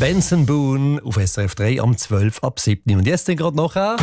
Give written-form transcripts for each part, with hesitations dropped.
Benson Boone auf SRF 3 am 12 ab 7. Und jetzt gerade nachher.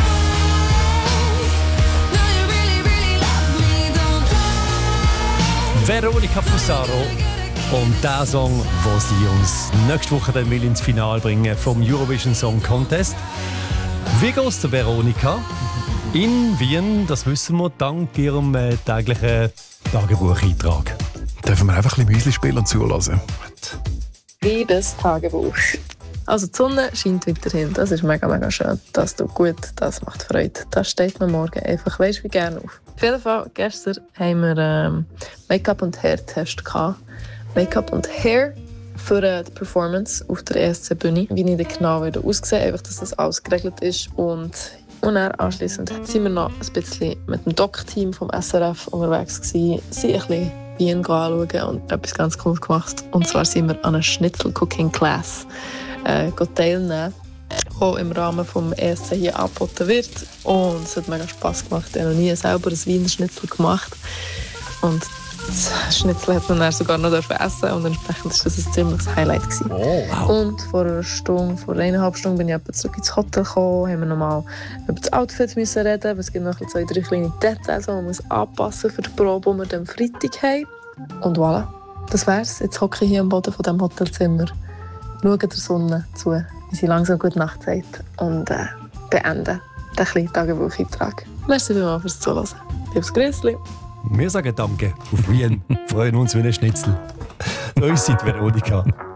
Veronica Fusaro und der Song, den sie uns nächste Woche dann will ins Finale bringen vom Eurovision Song Contest. Wie geht es der Veronica? In Wien, das wissen wir, dank ihrem täglichen Tagebucheintrag. Dürfen wir einfach ein bisschen Müsli spielen und zulassen? Liebes Tagebuch. Also die Sonne scheint weiterhin, das ist mega, mega schön. Das tut gut, das macht Freude. Das steht mir morgen einfach, weisst wie gerne auf. Auf jeden Fall, gestern haben wir Make-up- und Hair-Test gehabt. Make-up und Hair für die Performance auf der ESC-Bühne. Wie ich dann genau wieder aussehe, einfach, dass das alles geregelt ist. Und dann anschliessend sind wir noch ein bisschen mit dem Doc-Team vom SRF unterwegs gewesen, sie ein bisschen Wien anschauen und etwas ganz Cooles gemacht. Und zwar sind wir an einer Schnitzel-Cooking-Class teilnehmen, die im Rahmen des ESC hier angeboten wird. Und es hat mega Spass gemacht. Ich habe noch nie selber ein Wiener Schnitzel gemacht. Und das Schnitzel hat man dann sogar noch essen und entsprechend war das ein ziemliches Highlight gewesen. Oh, wow. Und vor 1,5 Stunden bin ich etwa zurück ins Hotel gekommen, haben wir nochmal über das Outfit müssen reden, es gibt noch 2-3 kleine Details, die man muss anpassen für die Probe, die wir am Freitag haben. Und voilà, das wär's. Jetzt hocke ich hier am Boden von diesem Hotelzimmer, schaue der Sonne zu, wie sie langsam gute Nacht sagt und beende den kleinen Tagebucheintrag. Merci vielmals fürs Zuhören. Liebes Grüßli. Wir sagen Danke auf Wien. Freuen uns wie ein Schnitzel. Uns seid Veronica.